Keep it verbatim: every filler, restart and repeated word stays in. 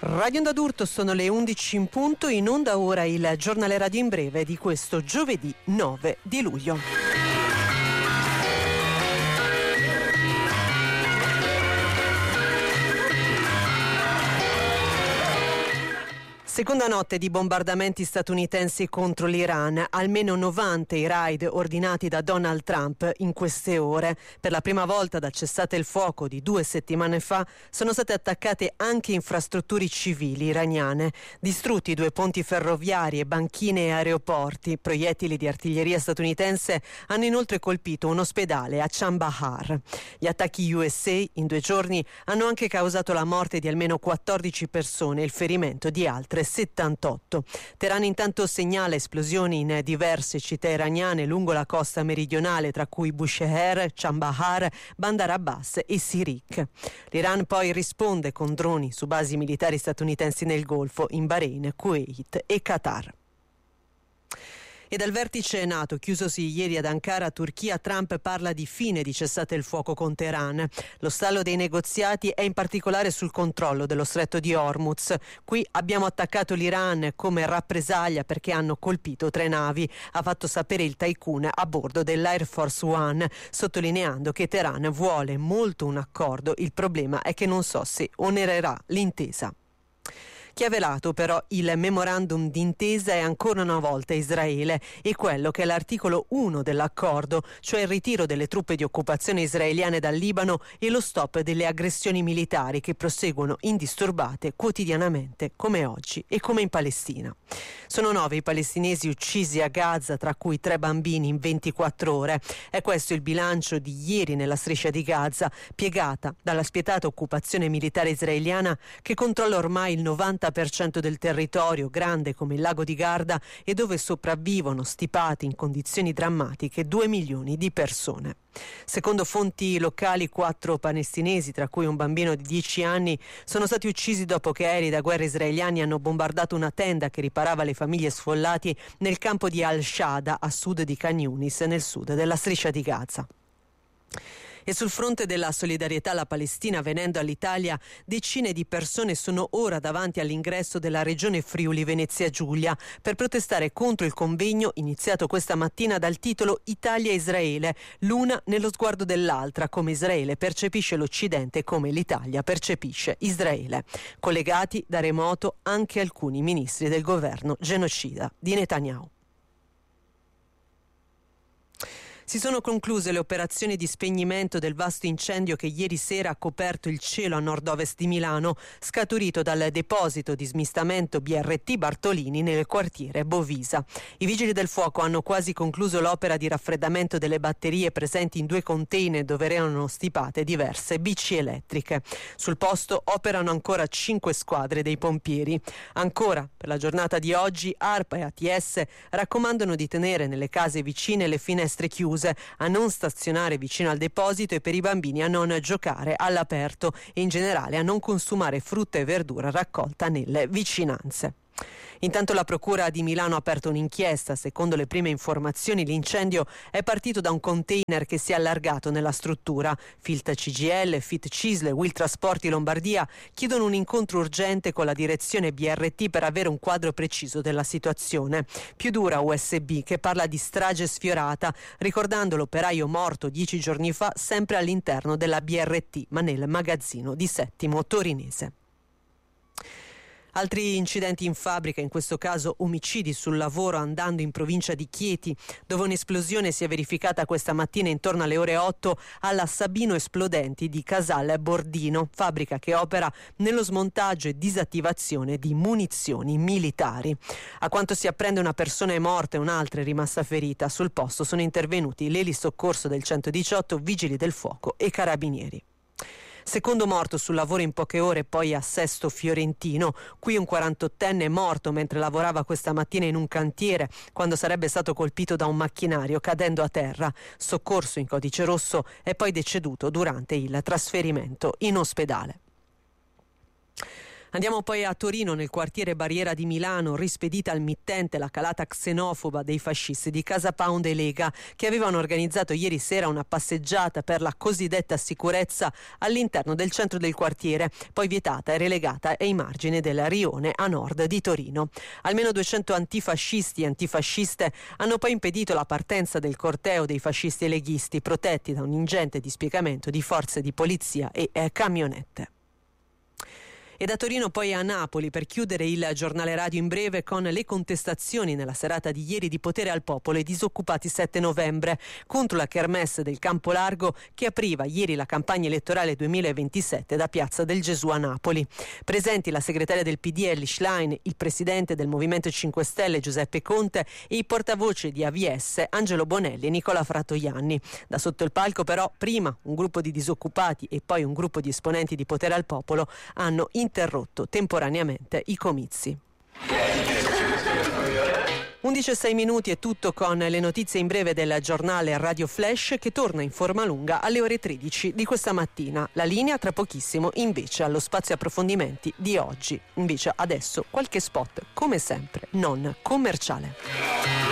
Radio Onda d'Urto, sono le undici in punto, in onda ora il giornale radio in breve di questo giovedì nove di luglio. Seconda notte di bombardamenti statunitensi contro l'Iran, almeno novanta i raid ordinati da Donald Trump in queste ore. Per la prima volta dal cessate il fuoco di due settimane fa sono state attaccate anche infrastrutture civili iraniane, distrutti due ponti ferroviari e banchine e aeroporti. Proiettili di artiglieria statunitense hanno inoltre colpito un ospedale a Chandahar. Gli attacchi U S A in due giorni hanno anche causato la morte di almeno quattordici persone e il ferimento di altre settantotto. Teheran intanto segnala esplosioni in diverse città iraniane lungo la costa meridionale, tra cui Bushehr, Chandahar, Bandar Abbas e Sirik. L'Iran poi risponde con droni su basi militari statunitensi nel Golfo, in Bahrain, Kuwait e Qatar. E dal vertice NATO chiusosi ieri ad Ankara, Turchia, Trump parla di fine di cessate il fuoco con Teheran. Lo stallo dei negoziati è in particolare sul controllo dello stretto di Hormuz. Qui abbiamo attaccato l'Iran come rappresaglia perché hanno colpito tre navi, ha fatto sapere il tycoon a bordo dell'Air Force One, sottolineando che Teheran vuole molto un accordo. Il problema è che non so se onorerà l'intesa. Chi ha velato però il memorandum d'intesa è ancora una volta Israele e quello che è l'articolo uno dell'accordo, cioè il ritiro delle truppe di occupazione israeliane dal Libano e lo stop delle aggressioni militari che proseguono indisturbate quotidianamente come oggi e come in Palestina. Sono nove i palestinesi uccisi a Gaza, tra cui tre bambini in ventiquattro ore. È questo il bilancio di ieri nella striscia di Gaza, piegata dalla spietata occupazione militare israeliana che controlla ormai il novanta per cento del territorio, grande come il lago di Garda, e dove sopravvivono stipati in condizioni drammatiche due milioni di persone. Secondo fonti locali, quattro palestinesi, tra cui un bambino di dieci anni, sono stati uccisi dopo che aerei da guerra israeliani hanno bombardato una tenda che riparava le famiglie sfollati nel campo di Al-Shada, a sud di Khan Yunis, nel sud della striscia di Gaza. E sul fronte della solidarietà alla Palestina, venendo all'Italia, decine di persone sono ora davanti all'ingresso della regione Friuli Venezia Giulia per protestare contro il convegno iniziato questa mattina dal titolo Italia-Israele, l'una nello sguardo dell'altra, come Israele percepisce l'Occidente, come l'Italia percepisce Israele. Collegati da remoto anche alcuni ministri del governo genocida di Netanyahu. Si sono concluse le operazioni di spegnimento del vasto incendio che ieri sera ha coperto il cielo a nord-ovest di Milano, scaturito dal deposito di smistamento B R T Bartolini nel quartiere Bovisa. I vigili del fuoco hanno quasi concluso l'opera di raffreddamento delle batterie presenti in due container dove erano stipate diverse bici elettriche. Sul posto operano ancora cinque squadre dei pompieri. Ancora, per la giornata di oggi, ARPA e A T S raccomandano di tenere nelle case vicine le finestre chiuse, a non stazionare vicino al deposito e per i bambini a non giocare all'aperto e in generale a non consumare frutta e verdura raccolta nelle vicinanze. Intanto la Procura di Milano ha aperto un'inchiesta. Secondo le prime informazioni, l'incendio è partito da un container che si è allargato nella struttura. Filt C G L, Fit Cisle, Will Trasporti Lombardia chiedono un incontro urgente con la direzione B R T per avere un quadro preciso della situazione. Più dura U S B, che parla di strage sfiorata, ricordando l'operaio morto dieci giorni fa sempre all'interno della B R T, ma nel magazzino di Settimo torinese. Altri incidenti in fabbrica, in questo caso omicidi sul lavoro andando in provincia di Chieti, dove un'esplosione si è verificata questa mattina intorno alle ore otto alla Sabino Esplodenti di Casal Bordino, fabbrica che opera nello smontaggio e disattivazione di munizioni militari. A quanto si apprende, una persona è morta e un'altra è rimasta ferita. Sul posto sono intervenuti l'elisoccorso del centodiciotto, vigili del fuoco e carabinieri. Secondo morto sul lavoro in poche ore poi a Sesto Fiorentino. Qui un quarantottenne è morto mentre lavorava questa mattina in un cantiere quando sarebbe stato colpito da un macchinario cadendo a terra. Soccorso in codice rosso, è poi deceduto durante il trasferimento in ospedale. Andiamo poi a Torino, nel quartiere Barriera di Milano, rispedita al mittente la calata xenofoba dei fascisti di Casa Pound e Lega, che avevano organizzato ieri sera una passeggiata per la cosiddetta sicurezza all'interno del centro del quartiere, poi vietata e relegata ai margini del rione a nord di Torino. Almeno duecento antifascisti e antifasciste hanno poi impedito la partenza del corteo dei fascisti e leghisti, protetti da un ingente dispiegamento di forze di polizia e eh, camionette. E da Torino poi a Napoli per chiudere il giornale radio in breve con le contestazioni nella serata di ieri di Potere al Popolo e Disoccupati sette novembre contro la kermesse del Campo Largo che apriva ieri la campagna elettorale duemilaventisette da Piazza del Gesù a Napoli. Presenti la segretaria del P D Elly Schlein, il presidente del Movimento cinque Stelle Giuseppe Conte e i portavoce di A V S Angelo Bonelli e Nicola Fratoianni. Da sotto il palco però prima un gruppo di disoccupati e poi un gruppo di esponenti di Potere al Popolo hanno interrotto temporaneamente i comizi. undici e sei minuti è tutto con le notizie in breve del giornale Radio Flash che torna in forma lunga alle ore tredici di questa mattina. La linea tra pochissimo invece allo spazio approfondimenti di oggi. Invece adesso qualche spot come sempre non commerciale.